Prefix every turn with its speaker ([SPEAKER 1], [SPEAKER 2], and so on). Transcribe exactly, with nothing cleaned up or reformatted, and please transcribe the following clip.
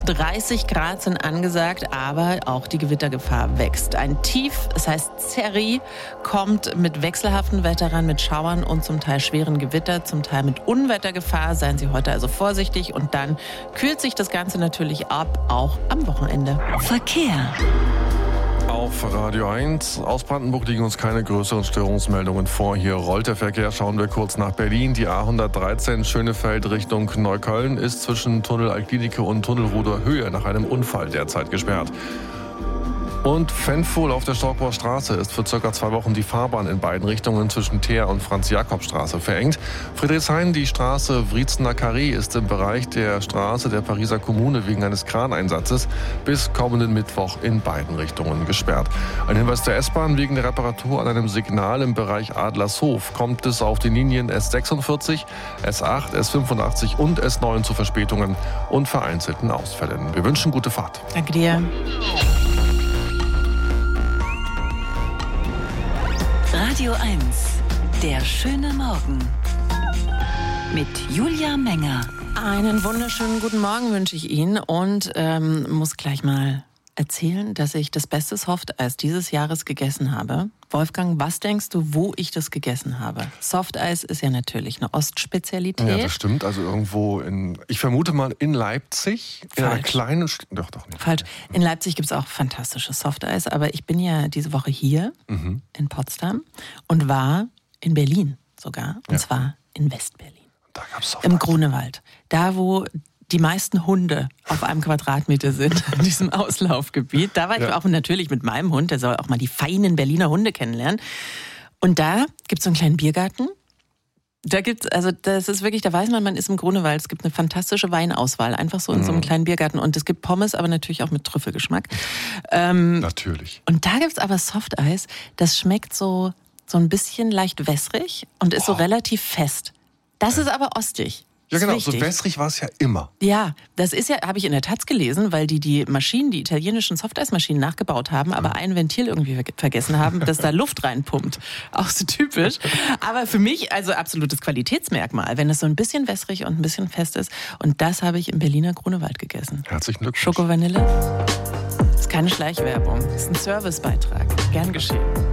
[SPEAKER 1] dreißig Grad sind angesagt, aber auch die Gewittergefahr wächst. Ein Tief, es heißt Zerri, kommt mit wechselhaftem Wetter ran, mit Schauern und zum Teil schweren Gewitter, zum Teil mit Unwettergefahr. Seien Sie heute also vorsichtig und dann kühlt sich das Ganze natürlich ab, auch am Wochenende.
[SPEAKER 2] Verkehr.
[SPEAKER 3] Auf Radio eins. Aus Brandenburg liegen uns keine größeren Störungsmeldungen vor. Hier rollt der Verkehr. Schauen wir kurz nach Berlin. Die A hundertdreizehn Schönefeld Richtung Neukölln ist zwischen Tunnel Altklinike und Tunnel Ruder-Höhe nach einem Unfall derzeit gesperrt. Und Fenfohl auf der Storkower Straße ist für circa zwei Wochen die Fahrbahn in beiden Richtungen zwischen Teer und Franz-Jakob-Straße verengt. Friedrichshain, die Straße Wriezener Carré, ist im Bereich der Straße der Pariser Kommune wegen eines Kraneinsatzes bis kommenden Mittwoch in beiden Richtungen gesperrt. Ein Hinweis der S-Bahn: wegen der Reparatur an einem Signal im Bereich Adlershof kommt es auf den Linien S sechsundvierzig, S acht, S fünfundachtzig und S neun zu Verspätungen und vereinzelten Ausfällen. Wir wünschen gute Fahrt.
[SPEAKER 1] Danke dir.
[SPEAKER 2] Radio eins, der schöne Morgen. Mit Julia Menger.
[SPEAKER 1] Einen wunderschönen guten Morgen wünsche ich Ihnen und ähm, muss gleich mal erzählen, dass ich das beste Softeis dieses Jahres gegessen habe. Wolfgang, was denkst du, wo ich das gegessen habe? Softeis ist ja natürlich eine Ostspezialität.
[SPEAKER 3] Ja, das stimmt. Also irgendwo in, ich vermute mal in Leipzig, in
[SPEAKER 1] Falsch.
[SPEAKER 3] einer kleinen St- Doch, doch nicht.
[SPEAKER 1] Falsch. In Leipzig gibt es auch fantastisches Softeis, aber ich bin ja diese Woche hier
[SPEAKER 3] Mhm.
[SPEAKER 1] in Potsdam und war in Berlin sogar, und
[SPEAKER 3] Ja.
[SPEAKER 1] zwar in Westberlin.
[SPEAKER 3] Da gab's
[SPEAKER 1] Im
[SPEAKER 3] Softeis.
[SPEAKER 1] Grunewald. Da, wo die meisten Hunde auf einem Quadratmeter sind, in diesem Auslaufgebiet. Da war ich
[SPEAKER 3] Ja.
[SPEAKER 1] auch natürlich mit meinem Hund, der soll auch mal die feinen Berliner Hunde kennenlernen. Und da gibt es so einen kleinen Biergarten. Da gibt's, also das ist wirklich, da weiß man, man ist im Grunewald. Es gibt eine fantastische Weinauswahl, einfach so in so einem kleinen Biergarten. Und es gibt Pommes, aber natürlich auch mit Trüffelgeschmack. Ähm,
[SPEAKER 3] Natürlich.
[SPEAKER 1] und da gibt's aber Softeis, das schmeckt so, so ein bisschen leicht wässrig und ist so relativ fest. Das ist aber ostig.
[SPEAKER 3] Ja,
[SPEAKER 1] Ist
[SPEAKER 3] genau. So
[SPEAKER 1] wichtig.
[SPEAKER 3] wässrig war es ja immer.
[SPEAKER 1] Ja, das ist ja, habe ich in der Taz gelesen, weil die die Maschinen, die italienischen Softeismaschinen nachgebaut haben, aber ein Ventil irgendwie ver- vergessen haben, dass da Luft reinpumpt. Auch so typisch. Aber für mich also absolutes Qualitätsmerkmal, wenn es so ein bisschen wässrig und ein bisschen fest ist. Und das habe ich im Berliner Grunewald gegessen.
[SPEAKER 3] Herzlichen Glückwunsch.
[SPEAKER 1] Schoko Vanille. Ist keine Schleichwerbung, ist ein Servicebeitrag. Gern geschehen.